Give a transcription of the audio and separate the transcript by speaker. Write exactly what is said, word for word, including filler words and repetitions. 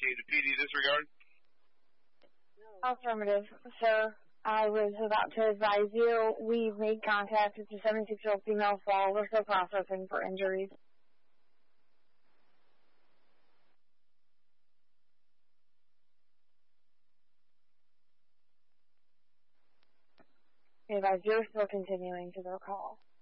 Speaker 1: communicate to P D disregard?
Speaker 2: Affirmative, sir. I was about to advise you, we've made contact with the seventy-six-year-old female fall. We're still processing for injuries. We advise you're still continuing to the call.